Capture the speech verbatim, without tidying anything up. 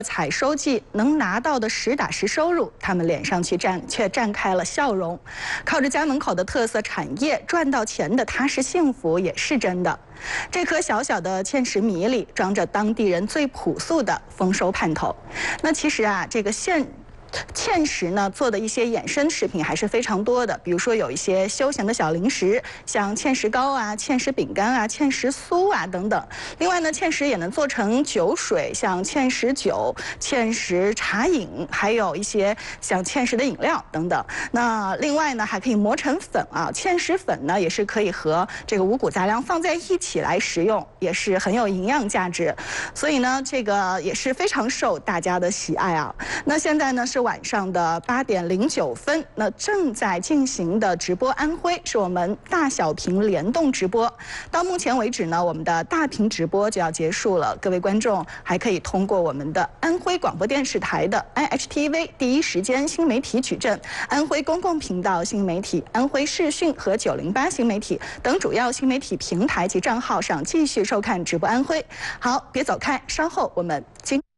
采收季能拿到的实打实收入，他们脸上却绽却绽开了笑容。靠着家门口的特色产业赚到钱的踏实幸福也是真的。这颗小小的芡实米里装着当地人最朴素的丰收盼头。那其实啊，这个芡。芡实呢做的一些衍生食品还是非常多的，比如说有一些休闲的小零食，像芡实糕啊、芡实饼干啊、芡实酥啊等等。另外呢，芡实也能做成酒水，像芡实酒、芡实茶饮，还有一些像芡实的饮料等等。那另外呢，还可以磨成粉啊，芡实粉呢也是可以和这个五谷杂粮放在一起来食用，也是很有营养价值。所以呢，这个也是非常受大家的喜爱啊。那现在呢是晚上的八点零九分，那正在进行的直播安徽是我们大小屏联动直播。到目前为止呢，我们的大屏直播就要结束了。各位观众还可以通过我们的安徽广播电视台的 I H T V 第一时间新媒体矩阵、安徽公共频道新媒体、安徽视讯和九零八新媒体等主要新媒体平台及账号上继续收看直播安徽。好，别走开，稍后我们经。